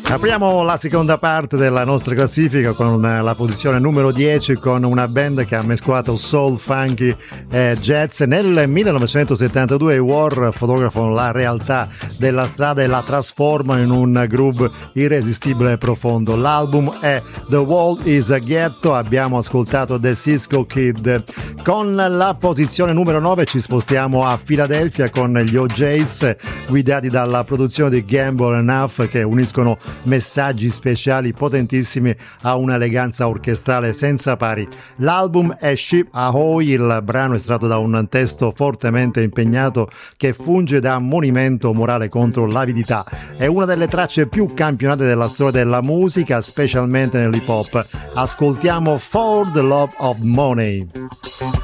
Apriamo la seconda parte della nostra classifica con la posizione numero 10, con una band che ha mescolato soul, funky e jazz. Nel 1972 i War fotografano la realtà della strada e la trasformano in un groove irresistibile e profondo. L'album è The World is a Ghetto. Abbiamo ascoltato The Cisco Kid. Con la posizione numero 9 ci spostiamo a Filadelfia con gli OJs, guidati dalla produzione di Gamble and Huff, che uniscono messaggi speciali potentissimi a un'eleganza orchestrale senza pari. L'album è Ship Ahoy, il brano è estratto da un testo fortemente impegnato che funge da monumento morale contro l'avidità. È una delle tracce più campionate della storia della musica, specialmente nell'hip hop. Ascoltiamo For the Love of Money.